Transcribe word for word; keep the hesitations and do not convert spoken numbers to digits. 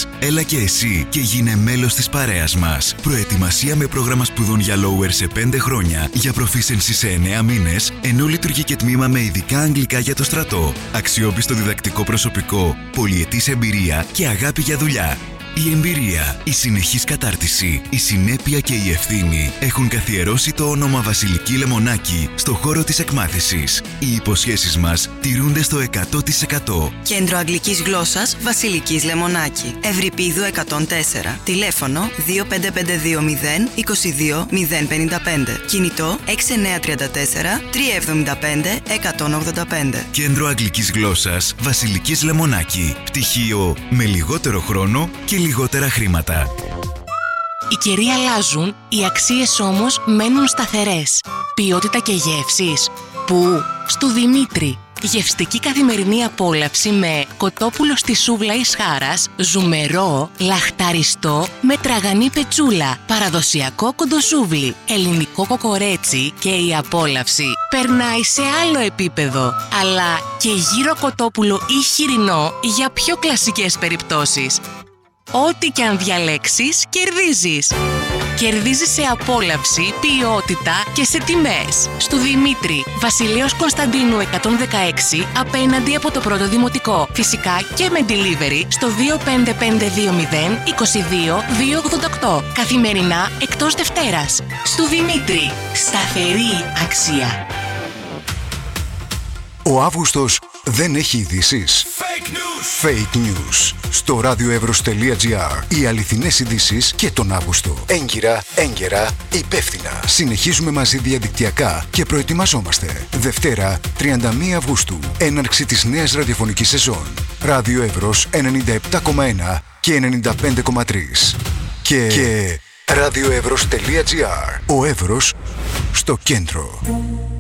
μας. Έλα και εσύ και γίνε μέλος της παρέας μας. Προετοιμασία με πρόγραμμα σπουδών για Lower σε πέντε χρόνια, για προφήσενση σε εννέα μήνες, ενώ λειτουργεί και τμήμα με ειδικά αγγλικά για το στρατό. Αξιόπιστο διδακτικό προσωπικό, πολυετής εμπειρία και αγάπη για δουλειά. Η εμπειρία, η συνεχής κατάρτιση, η συνέπεια και η ευθύνη έχουν καθιερώσει το όνομα Βασιλική Λεμονάκη στο χώρο της εκμάθησης. Οι υποσχέσεις μας τηρούνται στο εκατό τοις εκατό. Κέντρο Αγγλικής Γλώσσας Βασιλικής Λεμονάκη. Ευρυπίδου εκατόν τέσσερα. Τηλέφωνο δύο πέντε πέντε δύο μηδέν είκοσι δύο μηδέν πενήντα πέντε. Κινητό έξι εννιά τρία τέσσερα τρία εβδομήντα πέντε εκατόν ογδόντα πέντε. Κέντρο Αγγλικής Γλώσσας Βασιλικής Λεμονάκη. Πτυχίο με λιγότερο χρόνο και λιγότερα χρήματα. Οι καιροί αλλάζουν, οι αξίες όμως μένουν σταθερές. Ποιότητα και γεύσεις. Πού? Στου Δημήτρη. Γευστική καθημερινή απόλαυση με κοτόπουλο στη σούβλα εις χάρας, ζουμερό, λαχταριστό με τραγανή πετσούλα, παραδοσιακό κοντοσούβλι, ελληνικό κοκορέτσι και η απόλαυση περνάει σε άλλο επίπεδο. Αλλά και γύρο κοτόπουλο ή χοιρινό για πιο κλασικές περιπτώσεις. Ό,τι και αν διαλέξεις, κερδίζεις. Κερδίζεις σε απόλαυση, ποιότητα και σε τιμές. Στου Δημήτρη, Βασιλέως Κωνσταντίνου εκατόν δεκαέξι, απέναντι από το πρώτο δημοτικό. Φυσικά και με delivery στο δύο πέντε πέντε δύο μηδέν είκοσι δύο διακόσια ογδόντα οκτώ. Καθημερινά εκτός Δευτέρας. Στου Δημήτρη, σταθερή αξία. Ο Αύγουστος δεν έχει ειδήσεις. Fake news. Fake news. Στο radioevros.gr. Οι αληθινές ειδήσεις και τον Αύγουστο. Έγκυρα, έγκαιρα, υπεύθυνα. Συνεχίζουμε μαζί διαδικτυακά και προετοιμαζόμαστε. Δευτέρα, τριάντα μία Αυγούστου. Έναρξη της νέας ραδιοφωνικής σεζόν. Ράδιο Εύρος ενενήντα επτά κόμμα ένα και ενενήντα πέντε κόμμα τρία. Και, και radioevros.gr. Ο Εύρος στο κέντρο.